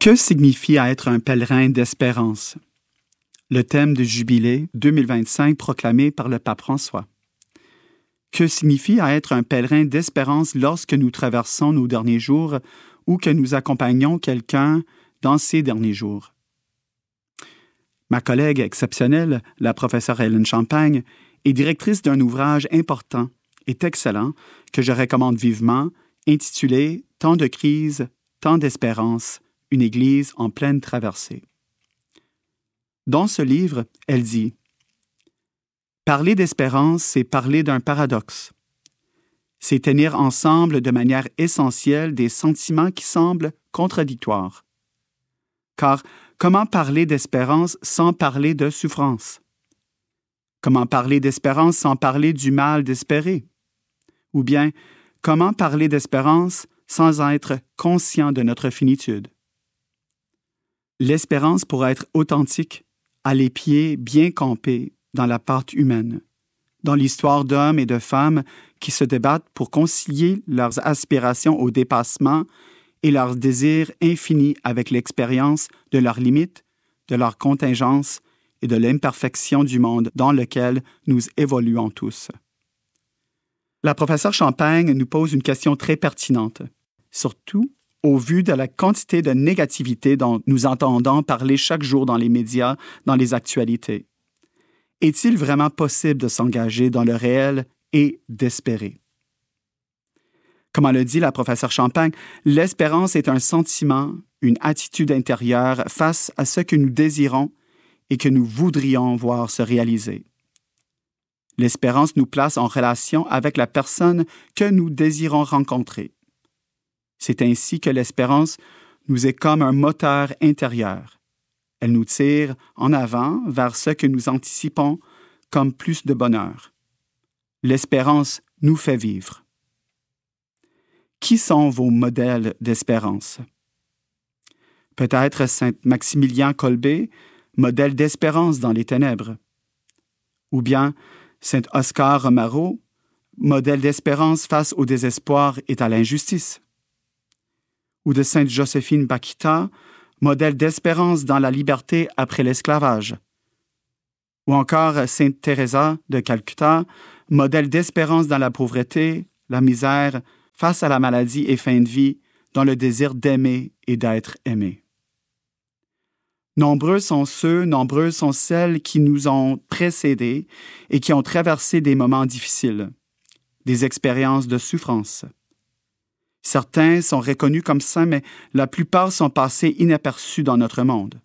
Que signifie être un pèlerin d'espérance? Le thème du Jubilé 2025 proclamé par le pape François. Que signifie être un pèlerin d'espérance lorsque nous traversons nos derniers jours ou que nous accompagnons quelqu'un dans ses derniers jours? Ma collègue exceptionnelle, la professeure Hélène Champagne, est directrice d'un ouvrage important et excellent que je recommande vivement, intitulé « Temps de crise, temps d'espérance ». Une Église en pleine traversée. Dans ce livre, elle dit « Parler d'espérance, c'est parler d'un paradoxe. C'est tenir ensemble de manière essentielle des sentiments qui semblent contradictoires. Car comment parler d'espérance sans parler de souffrance? Comment parler d'espérance sans parler du mal d'espérer? Ou bien, comment parler d'espérance sans être conscient de notre finitude? L'espérance pourra être authentique, à les pieds bien campés dans la pâte humaine, dans l'histoire d'hommes et de femmes qui se débattent pour concilier leurs aspirations au dépassement et leurs désirs infinis avec l'expérience de leurs limites, de leurs contingences et de l'imperfection du monde dans lequel nous évoluons tous. La professeure Champagne nous pose une question très pertinente, surtout au vu de la quantité de négativité dont nous entendons parler chaque jour dans les médias, dans les actualités. Est-il vraiment possible de s'engager dans le réel et d'espérer? Comme le dit la professeure Champagne, l'espérance est un sentiment, une attitude intérieure face à ce que nous désirons et que nous voudrions voir se réaliser. L'espérance nous place en relation avec la personne que nous désirons rencontrer. C'est ainsi que l'espérance nous est comme un moteur intérieur. Elle nous tire en avant vers ce que nous anticipons comme plus de bonheur. L'espérance nous fait vivre. Qui sont vos modèles d'espérance? Peut-être Saint Maximilien Kolbe, modèle d'espérance dans les ténèbres. Ou bien Saint Oscar Romero, modèle d'espérance face au désespoir et à l'injustice. Ou de Sainte Joséphine Bakhita, modèle d'espérance dans la liberté après l'esclavage. Ou encore Sainte Teresa de Calcutta, modèle d'espérance dans la pauvreté, la misère, face à la maladie et fin de vie, dans le désir d'aimer et d'être aimé. Nombreux sont ceux, nombreuses sont celles qui nous ont précédés et qui ont traversé des moments difficiles, des expériences de souffrance. Certains sont reconnus comme saints, mais la plupart sont passés inaperçus dans notre monde.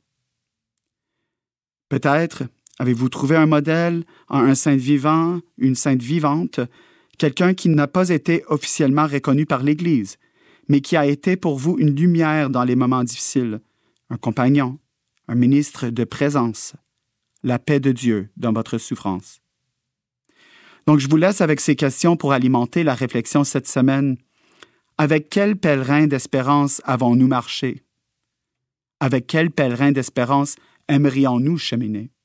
Peut-être avez-vous trouvé un modèle, un saint vivant, une sainte vivante, quelqu'un qui n'a pas été officiellement reconnu par l'Église, mais qui a été pour vous une lumière dans les moments difficiles, un compagnon, un ministre de présence, la paix de Dieu dans votre souffrance. Donc, je vous laisse avec ces questions pour alimenter la réflexion cette semaine. Avec quel pèlerin d'espérance avons-nous marché? Avec quel pèlerin d'espérance aimerions-nous cheminer?